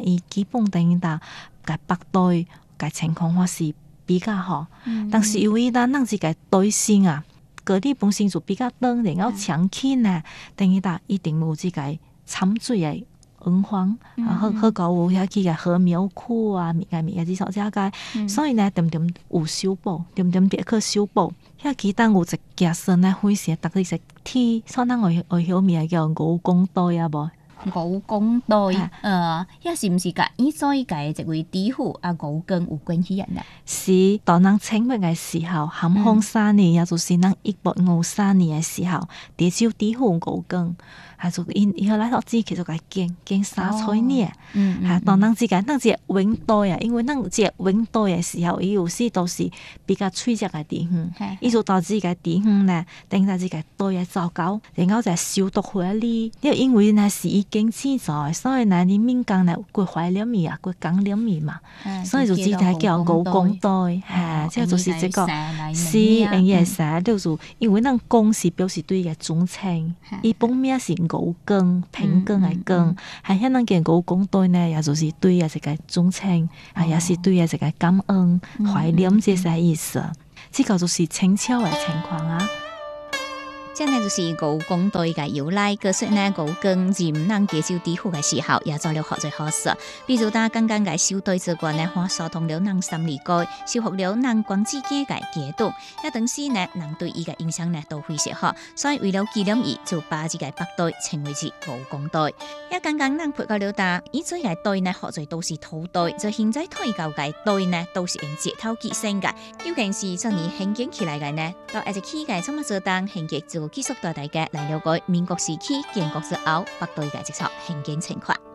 伊基本等于打个北队个情况或是比较好，但是由于咱自己队性啊，个体本身就比较长，然后长期呢，等于打一定有这个掺水的黄黄，好高有遐去个禾苗区啊，物至少遮个，所以呢，点点有修补，点点别去修补。遐期间有一家生呢，非常特别是天，所以咱会晓名叫蜈蚣队啊无？ 蜈蚣隊，遐是毋是甲以所以甲一位知府啊蜈蚣有關係啊？ 是當咱清末嘅時候，咸豐3年，也就是咱1853年嘅時候，第首知府蜈蚣，係就以後來頭之其實係建沙菜呢，係當咱個永代啊，因為咱個永代嘅時候，伊有時都是比較脆弱嘅地方，伊就導致個地方呢，等下這個代嘅糟糕，然後就消毒回嚟，因為呢是已經製造，所以呢你民間呢過懷念米啊，過講念米嘛，所以就只係叫蜈蚣隊，係，即係就是這個是用嘢寫，就是因為咱公是表示對嘅忠誠，伊本名是蜈蚣，平蚣嘅蚣，係遐咱嘅蜈蚣隊呢，也就是對嘅一個忠誠，也是對嘅一個感恩、懷念這些意思。這個就是清朝嘅情況啊。 即係就是蜈蚣隊嘅由來，可說呢蜈蚣任咱接受知府嘅時候，也做了好多好事。比如他剛剛嘅小隊之官呢，疏通了咱三里街，修復了咱光之街嘅街道，一等時呢，人對伊嘅印象呢都非常好。所以為了紀念伊，就把這個北隊稱為是蜈蚣隊。一剛剛咱配合了他，以最嘅隊呢，好在都是土隊，就現在退休嘅隊呢，都是用石頭結成嘅。究竟是怎樣興建起來嘅呢？到一直起嘅這麼做當興建就繼續帶大家來了解民國時期建國之後北隊嘅這場興建情況。